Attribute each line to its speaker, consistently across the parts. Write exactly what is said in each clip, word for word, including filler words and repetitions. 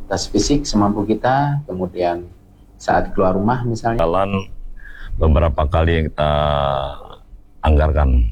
Speaker 1: aktivitas fisik semampu kita, kemudian saat keluar rumah misalnya.
Speaker 2: Jalan beberapa kali kita anggarkan.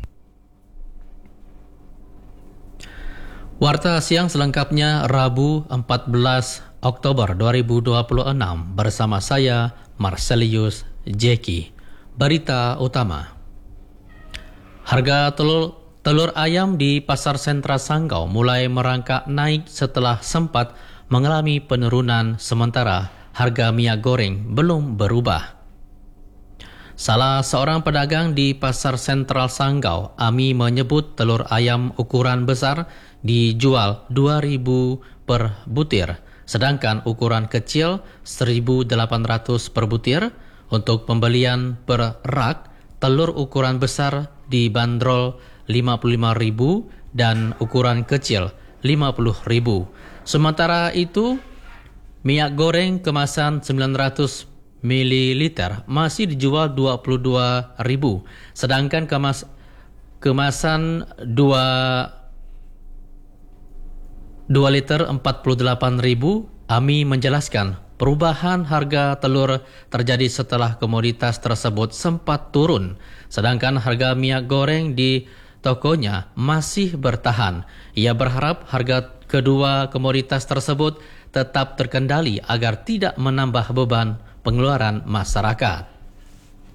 Speaker 3: Warta Siang selengkapnya Rabu empat belas Oktober dua ribu dua puluh enam bersama saya Marcelius Jeki. Berita utama. Harga telur, telur ayam di Pasar Sentra Sanggau mulai merangkak naik setelah sempat mengalami penurunan, sementara harga minyak goreng belum berubah. Salah seorang pedagang di Pasar Sentral Sanggau, Ami, menyebut telur ayam ukuran besar dijual dua ribu per butir, sedangkan ukuran kecil seribu delapan ratus per butir. Untuk pembelian per rak, telur ukuran besar dibanderol lima puluh lima ribu dan ukuran kecil lima puluh ribu. Sementara itu, minyak goreng kemasan sembilan ratus mililiter masih dijual dua puluh dua ribu, sedangkan kemas, kemasan dua liter empat puluh delapan ribu. Ami menjelaskan, perubahan harga telur terjadi setelah komoditas tersebut sempat turun, sedangkan harga minyak goreng di tokonya masih bertahan. Ia berharap harga kedua komoditas tersebut tetap terkendali agar tidak menambah beban pengeluaran masyarakat.